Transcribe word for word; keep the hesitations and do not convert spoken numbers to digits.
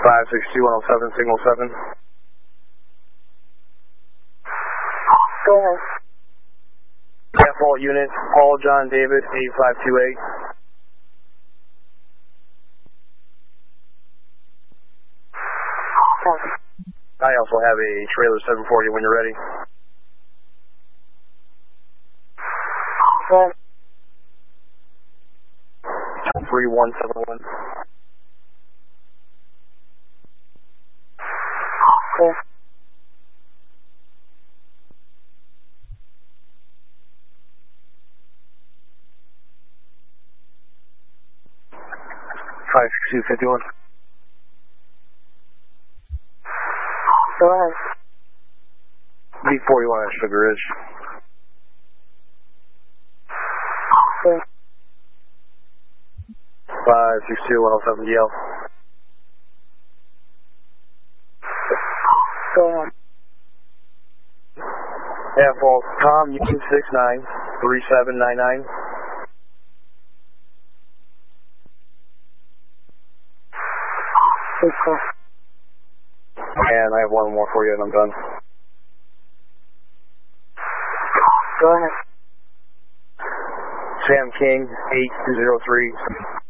five six two one oh seven, signal seven. Go ahead. Half all unit, Paul John David, eight five two eight. Copy. I also have a trailer seven forty when you're ready. Go ahead. three one seven one. Clear. five six two fifty-one. Go ahead. B forty-one at Sugar Ridge. Clear. five six two one oh seven D L. Go ahead. Half all Tom U six nine three seven nine nine. Please clear. And I have one more for you and I'm done. Go ahead. Sam King, eight two zero three.